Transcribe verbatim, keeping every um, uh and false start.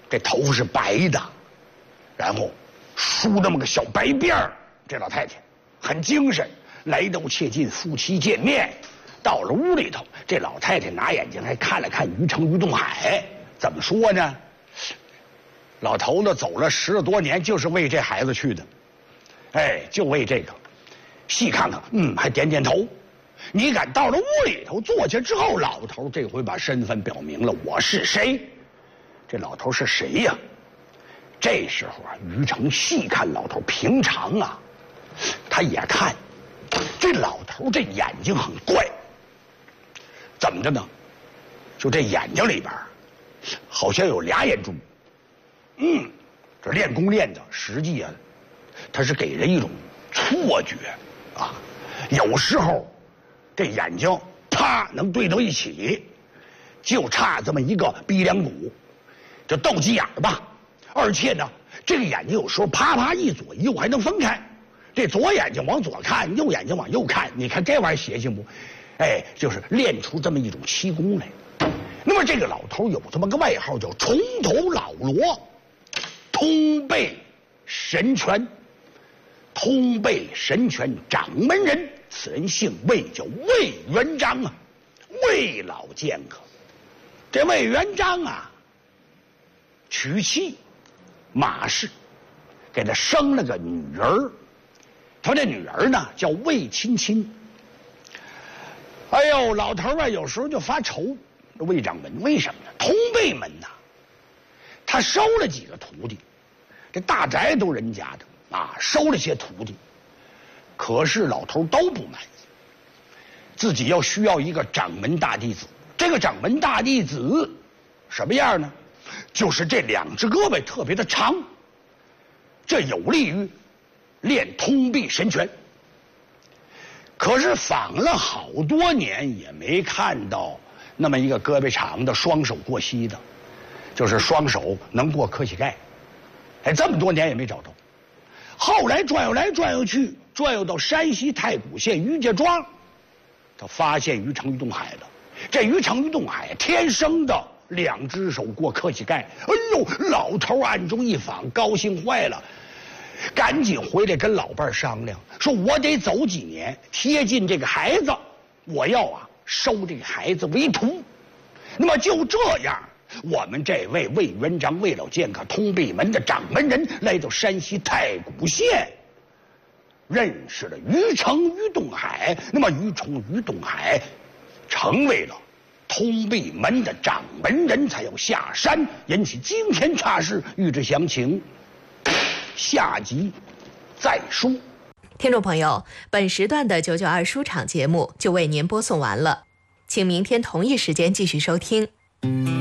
这头发是白的，然后梳那么个小白辫儿。这老太太很精神，来到切近，夫妻见面。到了屋里头，这老太太拿眼睛还看了看于成、于东海，怎么说呢？老头子走了十了多年，就是为这孩子去的，哎，就为这个。细看看，嗯，还点点头。你敢到了屋里头坐下之后，老头这回把身份表明了，我是谁？这老头是谁呀？这时候啊，于成细看老头，平常啊，他也看，这老头这眼睛很怪，怎么着呢？就这眼睛里边，好像有俩眼珠。嗯，这练功练的，实际啊，他是给人一种错觉啊。有时候这眼睛啪能对到一起，就差这么一个鼻梁骨，就斗鸡眼吧。而且呢，这个眼睛有时候啪啪一左一右还能分开，这左眼睛往左看，右眼睛往右看，你看这玩意儿邪性不？哎，就是练出这么一种奇功来。那么这个老头有这么个外号叫重头老罗，通背神拳，通背神拳掌门人，此人姓魏，叫魏元璋啊，魏老剑客。这魏元璋啊，娶妻马氏，给他生了个女儿，他这女儿呢叫魏亲亲。哎呦，老头啊，有时候就发愁，魏掌门为什么呢？通背门呐，他收了几个徒弟，这大宅都人家的啊，收了些徒弟，可是老头都不满意，自己要需要一个掌门大弟子。这个掌门大弟子什么样呢？就是这两只胳膊特别的长，这有利于练通臂神拳。可是访了好多年也没看到那么一个胳膊长的双手过膝的，就是双手能过磕膝盖，哎，这么多年也没找到。后来转悠来转悠去，转悠到山西太谷县于家庄，他发现于成、于东海了。这于成、于东海天生的两只手过磕膝盖，哎呦，老头暗中一访，高兴坏了，赶紧回来跟老伴儿商量，说我得走几年，贴近这个孩子，我要啊收这个孩子为徒。那么就这样，我们这位魏元璋魏老剑客通背门的掌门人来到山西太谷县，认识了于成、于东海。那么于成、于东海成为了通背门的掌门人，才要下山，引起惊天差事。欲知详情，下集再说。 听众朋友，本时段的九九二书场节目就为您播送完了，请明天同一时间继续收听。